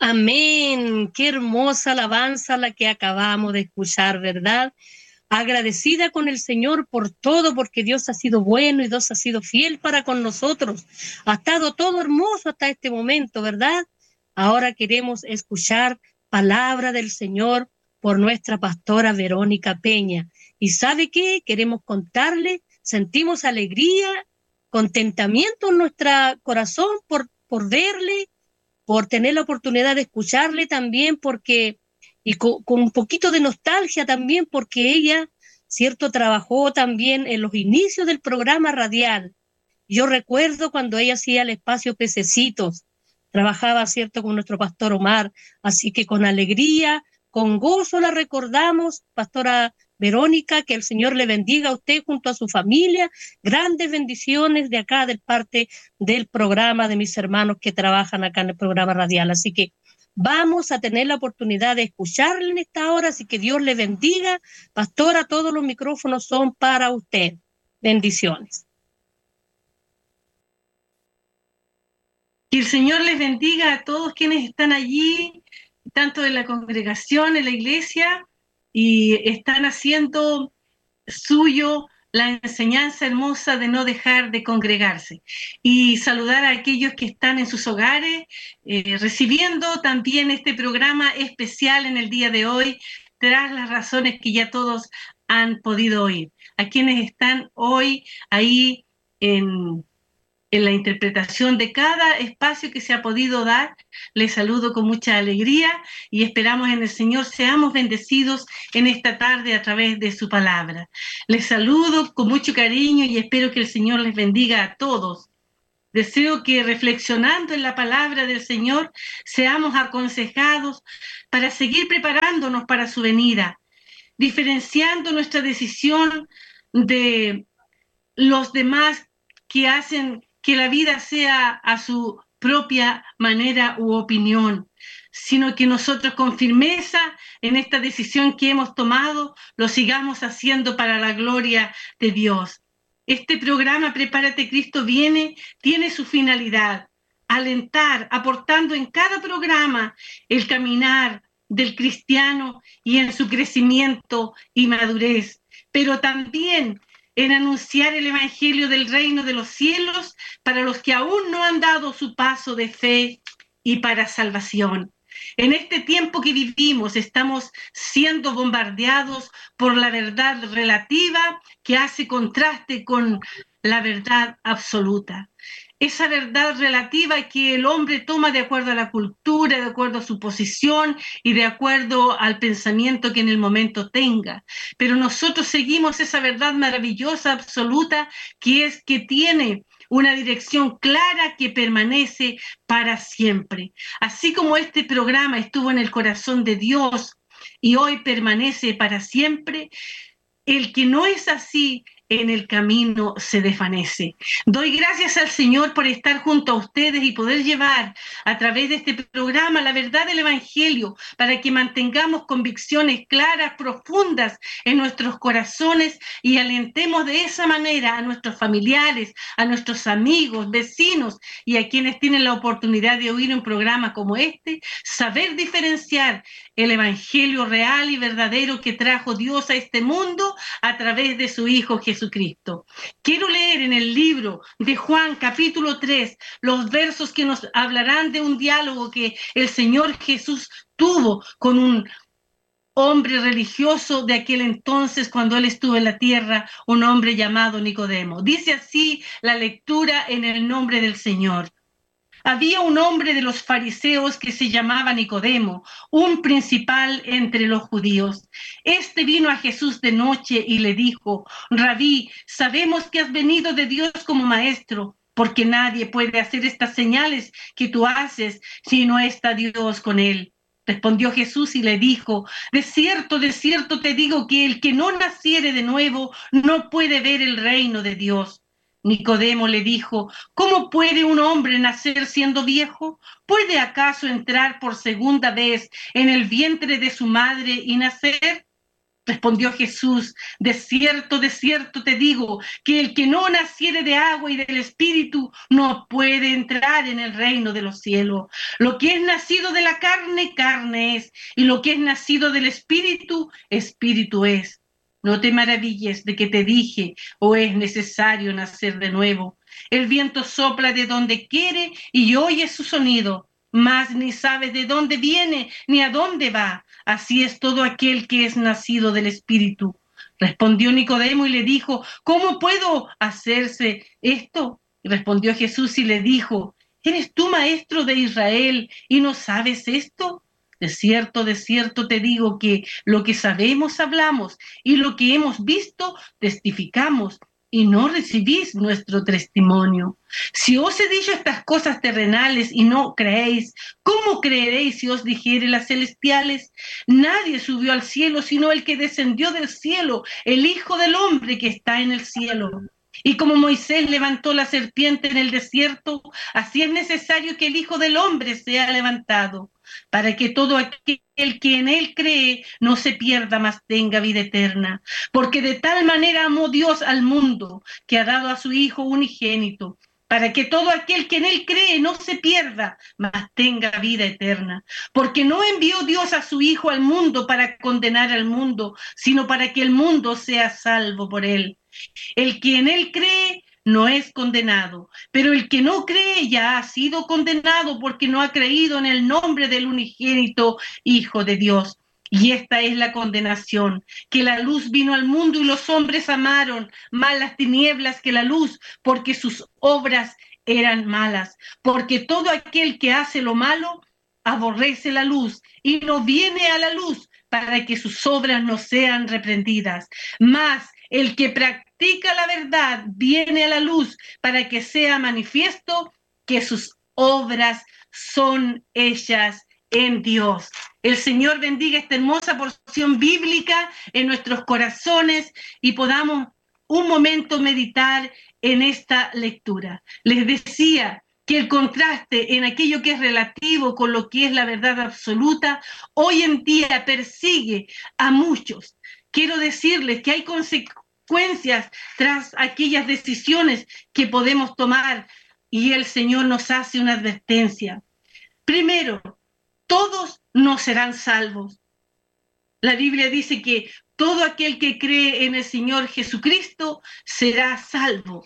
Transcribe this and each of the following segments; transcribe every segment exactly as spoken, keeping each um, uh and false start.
Amén. Qué hermosa alabanza la que acabamos de escuchar, ¿verdad? Agradecida con el Señor por todo, porque Dios ha sido bueno y Dios ha sido fiel para con nosotros. Ha estado todo hermoso hasta este momento, ¿verdad? Ahora queremos escuchar palabra del Señor por nuestra pastora Verónica Peña. ¿Y sabe qué? Queremos contarle, sentimos alegría, contentamiento en nuestro corazón por, por verle, por tener la oportunidad de escucharle también, porque, y con, con un poquito de nostalgia también, porque ella, cierto, trabajó también en los inicios del programa radial. Yo recuerdo cuando ella hacía el espacio Pececitos, trabajaba, cierto, con nuestro pastor Omar, así que con alegría, con gozo la recordamos, pastora Verónica, que el Señor le bendiga a usted junto a su familia, grandes bendiciones de acá, de parte del programa, de mis hermanos que trabajan acá en el programa radial, así que vamos a tener la oportunidad de escucharle en esta hora, así que Dios le bendiga. Pastora, todos los micrófonos son para usted. Bendiciones. Que el Señor les bendiga a todos quienes están allí, tanto en la congregación, en la iglesia, y están haciendo suyo la enseñanza hermosa de no dejar de congregarse. Y saludar a aquellos que están en sus hogares, eh, recibiendo también este programa especial en el día de hoy, tras las razones que ya todos han podido oír. A quienes están hoy ahí en en la interpretación de cada espacio que se ha podido dar. Les saludo con mucha alegría y esperamos en el Señor seamos bendecidos en esta tarde a través de su palabra. Les saludo con mucho cariño y espero que el Señor les bendiga a todos. Deseo que reflexionando en la palabra del Señor seamos aconsejados para seguir preparándonos para su venida, diferenciando nuestra decisión de los demás que hacen que la vida sea a su propia manera u opinión, sino que nosotros con firmeza en esta decisión que hemos tomado lo sigamos haciendo para la gloria de Dios. Este programa Prepárate Cristo Viene tiene su finalidad, alentar, aportando en cada programa el caminar del cristiano y en su crecimiento y madurez, pero también en anunciar el evangelio del reino de los cielos para los que aún no han dado su paso de fe y para salvación. En este tiempo que vivimos estamos siendo bombardeados por la verdad relativa que hace contraste con la verdad absoluta. Esa verdad relativa que el hombre toma de acuerdo a la cultura, de acuerdo a su posición y de acuerdo al pensamiento que en el momento tenga. Pero nosotros seguimos esa verdad maravillosa, absoluta, que es que tiene una dirección clara que permanece para siempre. Así como este programa estuvo en el corazón de Dios y hoy permanece para siempre, el que no es así en el camino se desvanece. Doy gracias al Señor por estar junto a ustedes y poder llevar a través de este programa la verdad del Evangelio para que mantengamos convicciones claras, profundas en nuestros corazones y alentemos de esa manera a nuestros familiares, a nuestros amigos, vecinos y a quienes tienen la oportunidad de oír un programa como este, saber diferenciar el Evangelio real y verdadero que trajo Dios a este mundo a través de su Hijo Jesucristo. Quiero leer en el libro de Juan capítulo tres los versos que nos hablarán de un diálogo que el Señor Jesús tuvo con un hombre religioso de aquel entonces cuando él estuvo en la tierra, un hombre llamado Nicodemo. Dice así la lectura en el nombre del Señor. Había un hombre de los fariseos que se llamaba Nicodemo, un principal entre los judíos. Este vino a Jesús de noche y le dijo: Rabí, sabemos que has venido de Dios como maestro, porque nadie puede hacer estas señales que tú haces si no está Dios con él. Respondió Jesús y le dijo: De cierto, de cierto te digo que el que no naciere de nuevo no puede ver el reino de Dios. Nicodemo le dijo: ¿Cómo puede un hombre nacer siendo viejo? ¿Puede acaso entrar por segunda vez en el vientre de su madre y nacer? Respondió Jesús: de cierto, de cierto te digo, que el que no naciere de agua y del Espíritu no puede entrar en el reino de los cielos. Lo que es nacido de la carne, carne es, y lo que es nacido del Espíritu, Espíritu es. No te maravilles de que te dije, o es necesario nacer de nuevo. El viento sopla de donde quiere y oyes su sonido, mas ni sabes de dónde viene ni a dónde va. Así es todo aquel que es nacido del Espíritu. Respondió Nicodemo y le dijo: ¿cómo puedo hacerse esto? Y respondió Jesús y le dijo: ¿eres tú maestro de Israel y no sabes esto? De cierto, de cierto te digo que lo que sabemos hablamos y lo que hemos visto testificamos, y no recibís nuestro testimonio. Si os he dicho estas cosas terrenales y no creéis, ¿cómo creeréis si os dijere las celestiales? Nadie subió al cielo sino el que descendió del cielo, el Hijo del Hombre que está en el cielo. Y como Moisés levantó la serpiente en el desierto, así es necesario que el Hijo del Hombre sea levantado, para que todo aquel que en él cree no se pierda, mas tenga vida eterna. Porque de tal manera amó Dios al mundo, que ha dado a su Hijo unigénito, para que todo aquel que en él cree no se pierda, mas tenga vida eterna. Porque no envió Dios a su Hijo al mundo para condenar al mundo, sino para que el mundo sea salvo por él. El que en él cree no es condenado, pero el que no cree ya ha sido condenado porque no ha creído en el nombre del unigénito Hijo de Dios. Y esta es la condenación, que la luz vino al mundo y los hombres amaron más las tinieblas que la luz, porque sus obras eran malas. Porque todo aquel que hace lo malo aborrece la luz y no viene a la luz para que sus obras no sean reprendidas. Mas el que practica la verdad viene a la luz para que sea manifiesto que sus obras son hechas en Dios. El Señor bendiga esta hermosa porción bíblica en nuestros corazones y podamos un momento meditar en esta lectura. Les decía que el contraste en aquello que es relativo con lo que es la verdad absoluta, hoy en día persigue a muchos. Quiero decirles que hay consecuencias tras aquellas decisiones que podemos tomar y el Señor nos hace una advertencia. Primero, todos no serán salvos. La Biblia dice que todo aquel que cree en el Señor Jesucristo será salvo.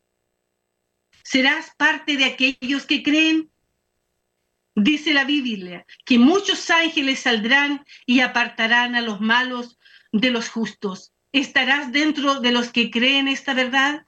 ¿Serás parte de aquellos que creen? Dice la Biblia que muchos ángeles saldrán y apartarán a los malos de los justos. ¿Estarás dentro de los que creen esta verdad?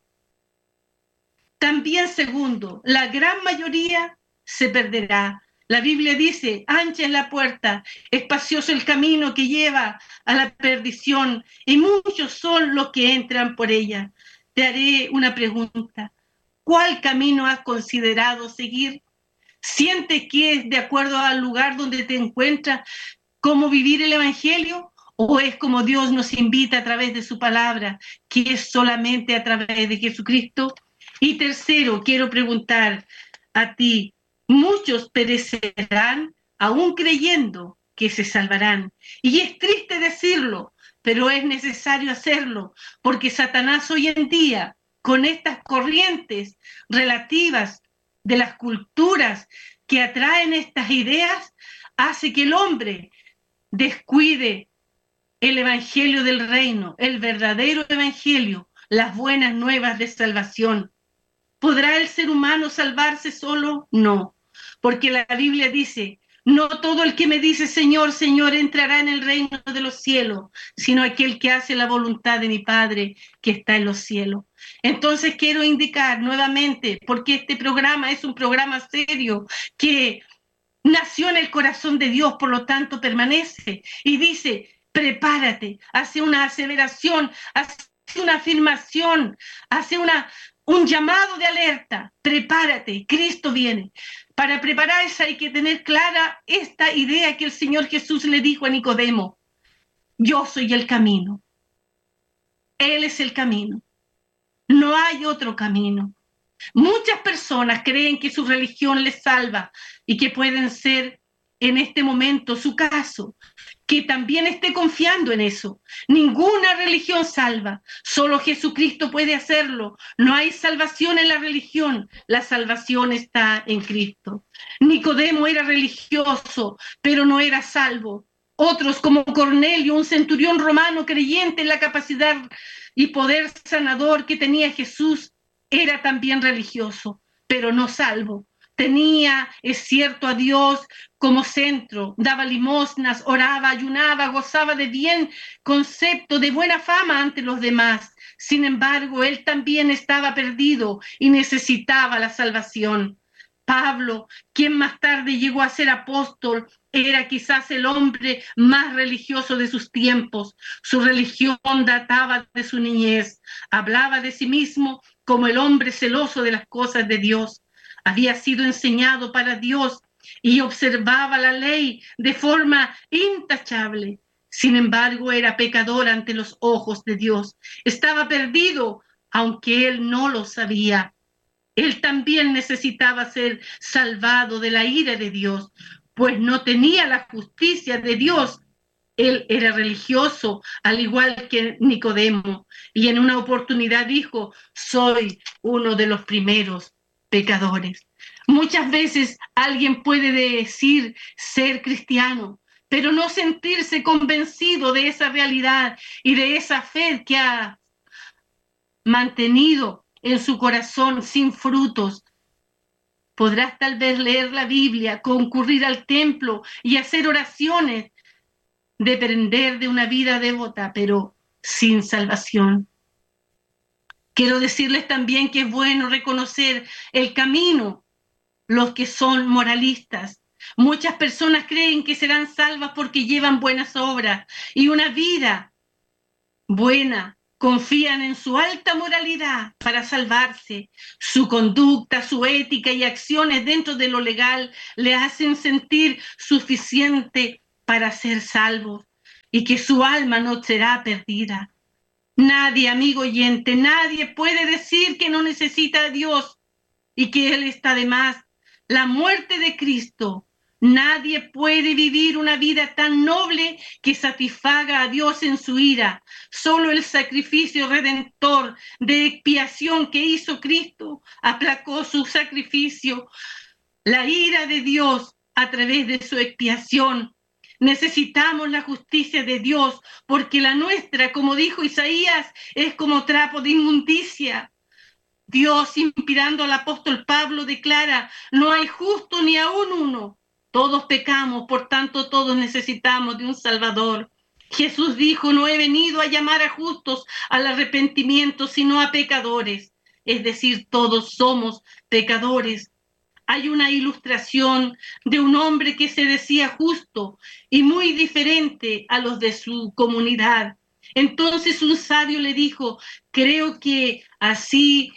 También, segundo, la gran mayoría se perderá. La Biblia dice: ancha es la puerta, espacioso el camino que lleva a la perdición, y muchos son los que entran por ella. Te haré una pregunta: ¿cuál camino has considerado seguir? ¿Sientes que es de acuerdo al lugar donde te encuentras cómo vivir el Evangelio? ¿O es como Dios nos invita a través de su palabra, que es solamente a través de Jesucristo? Y tercero, quiero preguntar a ti: muchos perecerán aún creyendo que se salvarán. Y es triste decirlo, pero es necesario hacerlo, porque Satanás hoy en día, con estas corrientes relativas de las culturas que atraen estas ideas, hace que el hombre descuide el evangelio del reino, el verdadero evangelio, las buenas nuevas de salvación. ¿Podrá el ser humano salvarse solo? No, porque la Biblia dice: no todo el que me dice Señor, Señor entrará en el reino de los cielos, sino aquel que hace la voluntad de mi Padre que está en los cielos. Entonces quiero indicar nuevamente, porque este programa es un programa serio que nació en el corazón de Dios, por lo tanto permanece, y dice: prepárate, hace una aseveración, hace una afirmación, hace una, un llamado de alerta. Prepárate, Cristo viene. Para prepararse hay que tener clara esta idea que el Señor Jesús le dijo a Nicodemo: yo soy el camino. Él es el camino. No hay otro camino. Muchas personas creen que su religión les salva y que pueden ser en este momento su caso, que también esté confiando en eso. Ninguna religión salva, solo Jesucristo puede hacerlo. No hay salvación en la religión, la salvación está en Cristo. Nicodemo era religioso, pero no era salvo. Otros como Cornelio, un centurión romano creyente en la capacidad y poder sanador que tenía Jesús, era también religioso, pero no salvo. Tenía, es cierto, a Dios como centro, daba limosnas, oraba, ayunaba, gozaba de bien concepto, de buena fama ante los demás. Sin embargo, él también estaba perdido y necesitaba la salvación. Pablo, quien más tarde llegó a ser apóstol, era quizás el hombre más religioso de sus tiempos. Su religión databa de su niñez. Hablaba de sí mismo como el hombre celoso de las cosas de Dios. Había sido enseñado para Dios y observaba la ley de forma intachable. Sin embargo, era pecador ante los ojos de Dios. Estaba perdido, aunque él no lo sabía. Él también necesitaba ser salvado de la ira de Dios, pues no tenía la justicia de Dios. Él era religioso, al igual que Nicodemo, y en una oportunidad dijo: soy uno de los primeros pecadores. Muchas veces alguien puede decir ser cristiano, pero no sentirse convencido de esa realidad y de esa fe que ha mantenido en su corazón sin frutos. Podrás tal vez leer la Biblia, concurrir al templo y hacer oraciones, depender de una vida devota, pero sin salvación. Quiero decirles también que es bueno reconocer el camino, los que son moralistas. Muchas personas creen que serán salvas porque llevan buenas obras y una vida buena. Confían en su alta moralidad para salvarse. Su conducta, su ética y acciones dentro de lo legal le hacen sentir suficiente para ser salvos y que su alma no será perdida. Nadie, amigo oyente, nadie puede decir que no necesita a Dios y que Él está de más. La muerte de Cristo. Nadie puede vivir una vida tan noble que satisfaga a Dios en su ira. Solo el sacrificio redentor de expiación que hizo Cristo aplacó su sacrificio, la ira de Dios a través de su expiación. Necesitamos la justicia de Dios porque la nuestra, como dijo Isaías, es como trapo de inmundicia. Dios, inspirando al apóstol Pablo, declara: no hay justo ni aún uno. Todos pecamos, por tanto todos necesitamos de un Salvador. Jesús dijo: no he venido a llamar a justos al arrepentimiento, sino a pecadores. Es decir, todos somos pecadores. Hay una ilustración de un hombre que se decía justo y muy diferente a los de su comunidad. Entonces un sabio le dijo: creo que así,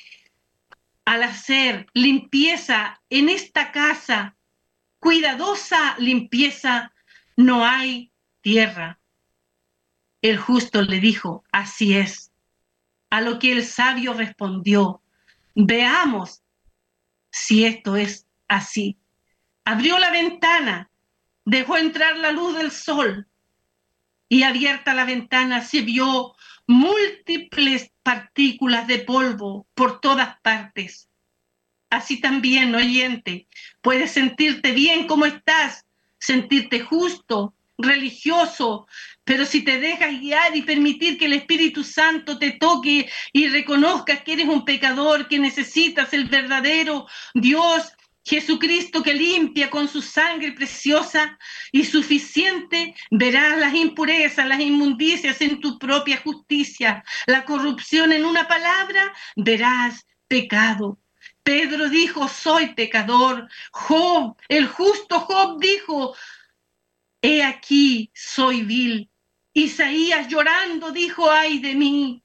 al hacer limpieza en esta casa, cuidadosa limpieza, no hay tierra. El justo le dijo: así es. A lo que el sabio respondió: veamos si esto es así. Abrió la ventana, dejó entrar la luz del sol y abierta la ventana se vio múltiples partículas de polvo por todas partes. Así también, oyente, puedes sentirte bien como estás, sentirte justo, religioso, pero si te dejas guiar y permitir que el Espíritu Santo te toque y reconozcas que eres un pecador, que necesitas el verdadero Dios, Jesucristo, que limpia con su sangre preciosa y suficiente, verás las impurezas, las inmundicias en tu propia justicia, la corrupción en una palabra, verás pecado. Pedro dijo: soy pecador. Job, el justo Job dijo: he aquí, soy vil. Isaías llorando dijo: ay de mí.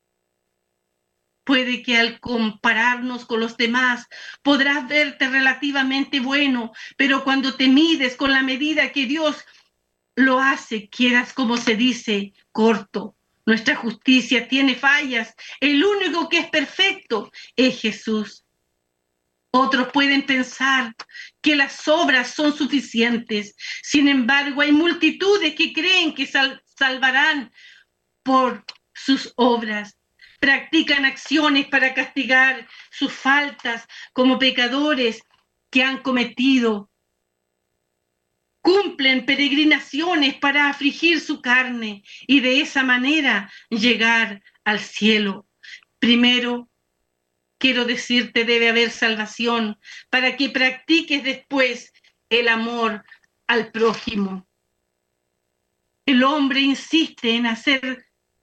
Puede que al compararnos con los demás podrás verte relativamente bueno, pero cuando te mides con la medida que Dios lo hace, quedas, como se dice, corto. Nuestra justicia tiene fallas. El único que es perfecto es Jesús. Otros pueden pensar que las obras son suficientes. Sin embargo, hay multitudes que creen que sal- salvarán por sus obras. Practican acciones para castigar sus faltas como pecadores que han cometido. Cumplen peregrinaciones para afligir su carne y de esa manera llegar al cielo. Primero, quiero decirte, debe haber salvación para que practiques después el amor al prójimo. El hombre insiste en hacer,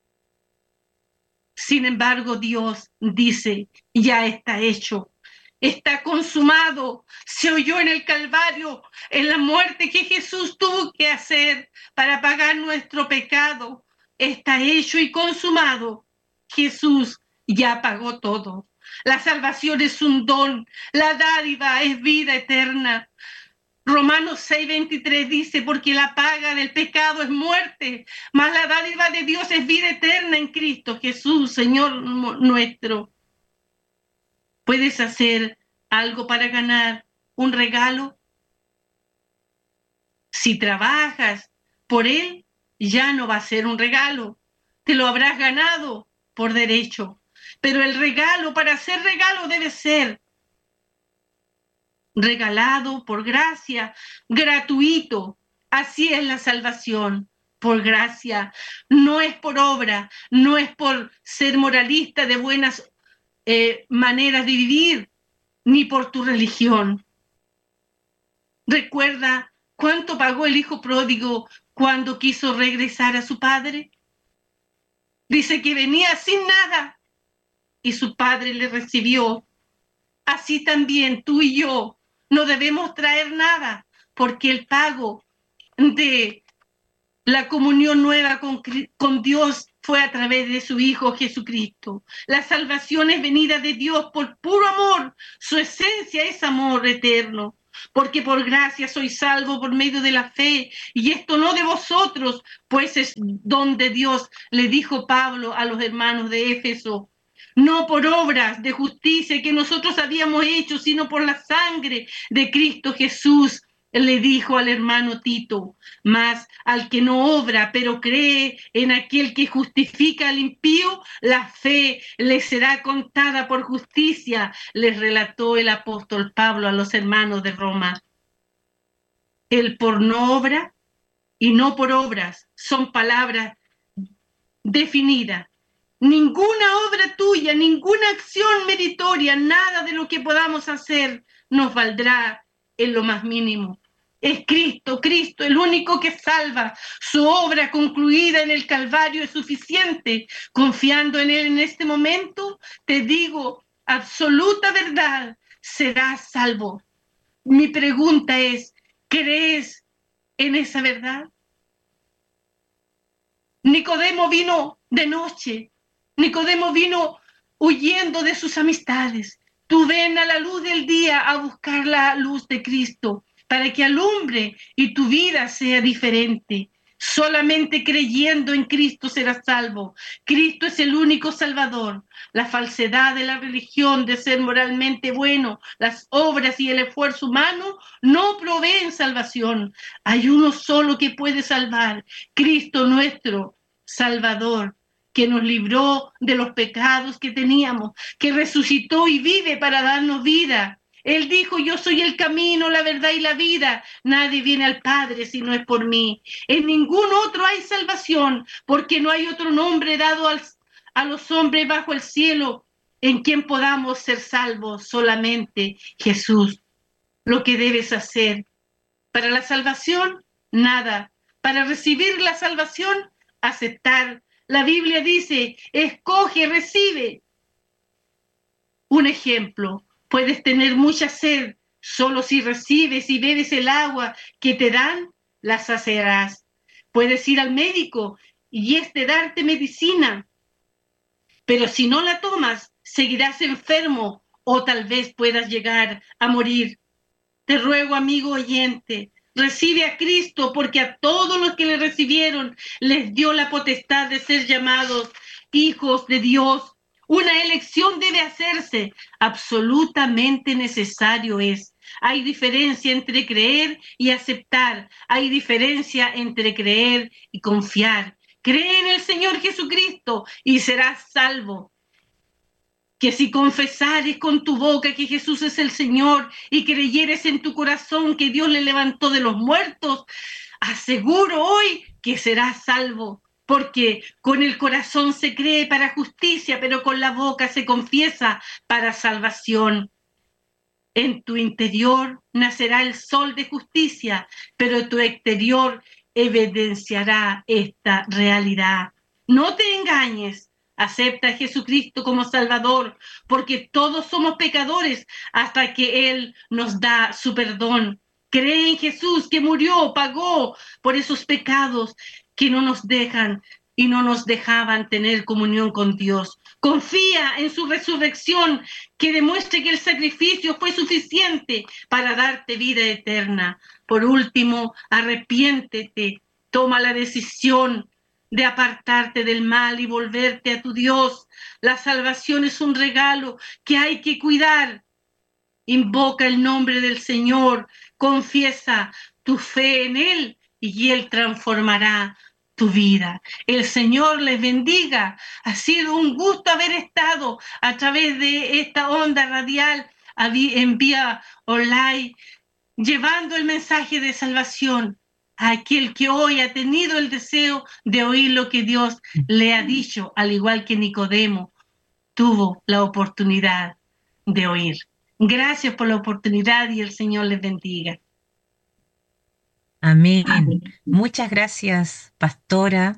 sin embargo, Dios dice, ya está hecho, está consumado. Se oyó en el Calvario, en la muerte que Jesús tuvo que hacer para pagar nuestro pecado. Está hecho y consumado. Jesús ya pagó todo. La salvación es un don, la dádiva es vida eterna. Romanos seis veintitrés dice, porque la paga del pecado es muerte, mas la dádiva de Dios es vida eterna en Cristo Jesús, Señor nuestro. ¿Puedes hacer algo para ganar un regalo? Si trabajas por él, ya no va a ser un regalo, te lo habrás ganado por derecho. Pero el regalo, para ser regalo, debe ser regalado por gracia, gratuito. Así es la salvación, por gracia. No es por obra, no es por ser moralista de buenas eh, maneras de vivir, ni por tu religión. ¿Recuerda cuánto pagó el hijo pródigo cuando quiso regresar a su padre? Dice que venía sin nada y su padre le recibió. Así también tú y yo no debemos traer nada, porque el pago de la comunión nueva con, con Dios fue a través de su Hijo Jesucristo. La salvación es venida de Dios por puro amor. Su esencia es amor eterno. Porque por gracia soy salvo por medio de la fe, y esto no de vosotros, pues es don de Dios, le dijo Pablo a los hermanos de Éfeso. No por obras de justicia que nosotros habíamos hecho, sino por la sangre de Cristo Jesús, le dijo al hermano Tito. Mas al que no obra, pero cree en aquel que justifica al impío, la fe le será contada por justicia, les relató el apóstol Pablo a los hermanos de Roma. El por no obra y no por obras son palabras definidas. Ninguna obra tuya, ninguna acción meritoria, nada de lo que podamos hacer nos valdrá en lo más mínimo. Es Cristo, Cristo, el único que salva. Su obra concluida en el Calvario es suficiente. Confiando en Él en este momento, te digo, absoluta verdad, serás salvo. Mi pregunta es, ¿crees en esa verdad? Nicodemo vino de noche. Nicodemo vino huyendo de sus amistades. Tú ven a la luz del día a buscar la luz de Cristo para que alumbre y tu vida sea diferente. Solamente creyendo en Cristo serás salvo. Cristo es el único Salvador. La falsedad de la religión de ser moralmente bueno, las obras y el esfuerzo humano no proveen salvación. Hay uno solo que puede salvar, Cristo nuestro Salvador, que nos libró de los pecados que teníamos, que resucitó y vive para darnos vida. Él dijo, yo soy el camino, la verdad y la vida. Nadie viene al Padre si no es por mí. En ningún otro hay salvación, porque no hay otro nombre dado al, a los hombres bajo el cielo en quien podamos ser salvos, solamente Jesús. Lo que debes hacer para la salvación, nada. Para recibir la salvación, aceptar. La Biblia dice, escoge, recibe. Un ejemplo. Puedes tener mucha sed, solo si recibes y bebes el agua que te dan, la saciarás. Puedes ir al médico y este darte medicina, pero si no la tomas, seguirás enfermo o tal vez puedas llegar a morir. Te ruego, amigo oyente, recibe a Cristo, porque a todos los que le recibieron les dio la potestad de ser llamados hijos de Dios. Una elección debe hacerse, absolutamente necesario es. Hay diferencia entre creer y aceptar, hay diferencia entre creer y confiar. Cree en el Señor Jesucristo y serás salvo. Que si confesares con tu boca que Jesús es el Señor y creyeres en tu corazón que Dios le levantó de los muertos, aseguro hoy que serás salvo. Porque con el corazón se cree para justicia, pero con la boca se confiesa para salvación. En tu interior nacerá el sol de justicia, pero tu exterior evidenciará esta realidad. No te engañes, acepta a Jesucristo como Salvador, porque todos somos pecadores hasta que Él nos da su perdón. Cree en Jesús que murió, pagó por esos pecados que no nos dejan y no nos dejaban tener comunión con Dios. Confía en su resurrección, que demuestre que el sacrificio fue suficiente para darte vida eterna. Por último, arrepiéntete, toma la decisión de apartarte del mal y volverte a tu Dios. La salvación es un regalo que hay que cuidar. Invoca el nombre del Señor, confiesa tu fe en Él y Él transformará tu vida. El Señor les bendiga. Ha sido un gusto haber estado a través de esta onda radial en vía online, llevando el mensaje de salvación a aquel que hoy ha tenido el deseo de oír lo que Dios le ha dicho, al igual que Nicodemo tuvo la oportunidad de oír. Gracias por la oportunidad y el Señor les bendiga. Amén. Muchas gracias, pastora,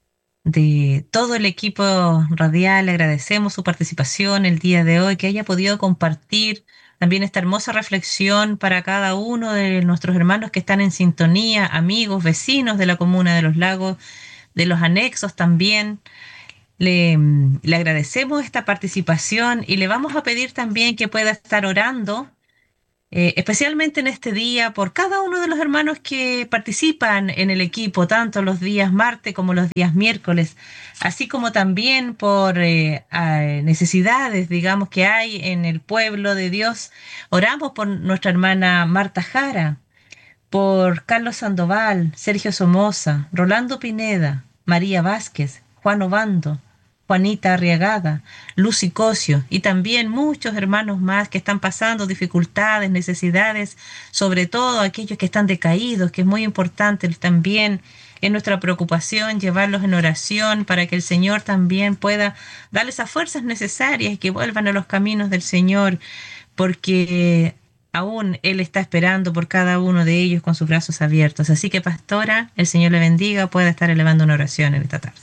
de todo el equipo radial. Le agradecemos su participación el día de hoy, que haya podido compartir también esta hermosa reflexión para cada uno de nuestros hermanos que están en sintonía, amigos, vecinos de la Comuna de los Lagos, de los anexos también. Le, le agradecemos esta participación y le vamos a pedir también que pueda estar orando eh, especialmente en este día, por cada uno de los hermanos que participan en el equipo, tanto los días martes como los días miércoles, así como también por eh, necesidades, digamos, que hay en el pueblo de Dios. Oramos por nuestra hermana Marta Jara, por Carlos Sandoval, Sergio Somoza, Rolando Pineda, María Vázquez, Juan Obando, Juanita Arriagada, Lucy Cosio y también muchos hermanos más que están pasando dificultades, necesidades, sobre todo aquellos que están decaídos, que es muy importante también en nuestra preocupación llevarlos en oración para que el Señor también pueda darles las fuerzas necesarias y que vuelvan a los caminos del Señor, porque aún Él está esperando por cada uno de ellos con sus brazos abiertos. Así que, pastora, el Señor le bendiga, pueda estar elevando una oración en esta tarde.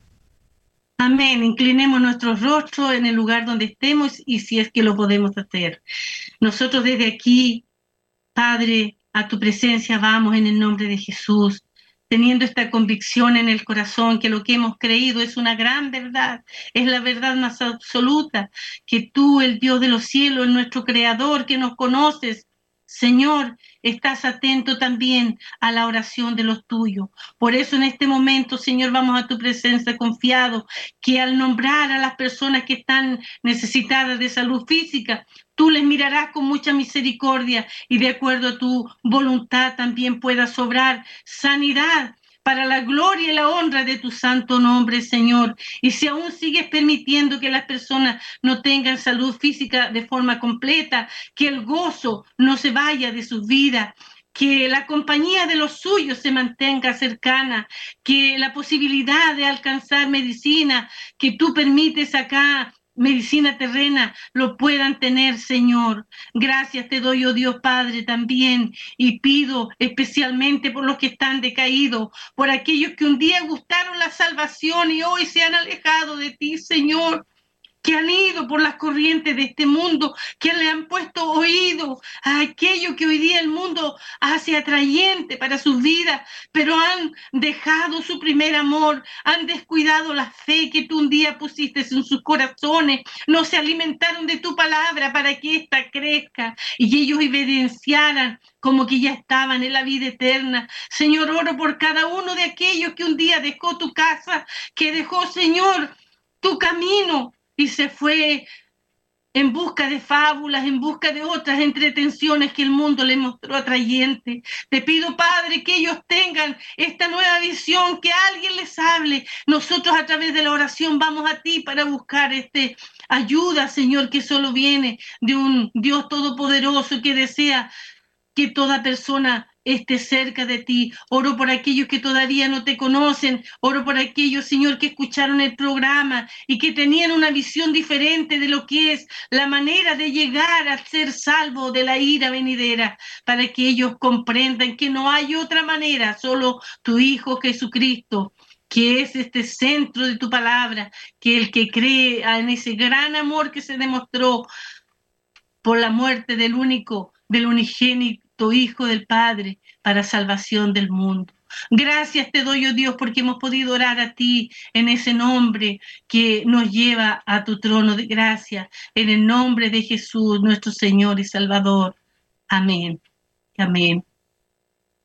Amén. Inclinemos nuestros rostros en el lugar donde estemos y si es que lo podemos hacer. Nosotros desde aquí, Padre, a tu presencia vamos en el nombre de Jesús, teniendo esta convicción en el corazón que lo que hemos creído es una gran verdad, es la verdad más absoluta, que tú, el Dios de los cielos, nuestro Creador, que nos conoces, Señor, estás atento también a la oración de los tuyos. Por eso en este momento, Señor, vamos a tu presencia confiado que al nombrar a las personas que están necesitadas de salud física, tú les mirarás con mucha misericordia y de acuerdo a tu voluntad también pueda sobrar sanidad para la gloria y la honra de tu santo nombre, Señor. Y si aún sigues permitiendo que las personas no tengan salud física de forma completa, que el gozo no se vaya de sus vidas, que la compañía de los suyos se mantenga cercana, que la posibilidad de alcanzar medicina que tú permites acá, medicina terrena, lo puedan tener, Señor. Gracias te doy, oh Dios Padre, también, y pido especialmente por los que están decaídos, por aquellos que un día gustaron la salvación y hoy se han alejado de ti, Señor, que han ido por las corrientes de este mundo, que le han puesto oído a aquello que hoy día el mundo hace atrayente para sus vidas, pero han dejado su primer amor, han descuidado la fe que tú un día pusiste en sus corazones, no se alimentaron de tu palabra para que ésta crezca y ellos evidenciaran como que ya estaban en la vida eterna. Señor, oro por cada uno de aquellos que un día dejó tu casa, que dejó, Señor, tu camino, y se fue en busca de fábulas, en busca de otras entretenciones que el mundo le mostró atrayentes. Te pido, Padre, que ellos tengan esta nueva visión, que alguien les hable. Nosotros a través de la oración vamos a ti para buscar este ayuda, Señor, que solo viene de un Dios todopoderoso que desea que toda persona esté cerca de ti. Oro por aquellos que todavía no te conocen. Oro por aquellos, Señor, que escucharon el programa y que tenían una visión diferente de lo que es la manera de llegar a ser salvo de la ira venidera, para que ellos comprendan que no hay otra manera, solo tu Hijo Jesucristo, que es este centro de tu palabra, que el que cree en ese gran amor que se demostró por la muerte del único, del unigénito Hijo del Padre, para salvación del mundo. Gracias te doy, oh Dios, porque hemos podido orar a ti en ese nombre que nos lleva a tu trono de gracia, en el nombre de Jesús, nuestro Señor y Salvador. Amén. Amén.